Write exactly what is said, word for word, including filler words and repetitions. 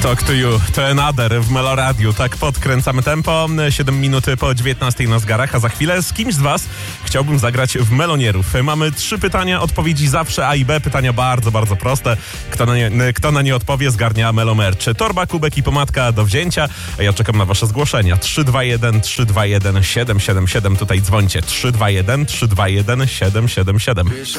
Talk to you, to another w Meloradiu. Tak podkręcamy tempo. siedem minut po dziewiętnastej na zegarach, a za chwilę z kimś z was chciałbym zagrać w Melonierów. Mamy trzy pytania, odpowiedzi zawsze A i B. Pytania bardzo, bardzo proste. Kto na nie, kto na nie odpowie, zgarnia Melomerch. Torba, kubek i pomadka do wzięcia. A ja czekam na wasze zgłoszenia. trzy dwa jeden trzy dwa jeden siedem siedem siedem. Tutaj dzwońcie. trzy dwa jeden trzy dwa jeden siedem siedem siedem.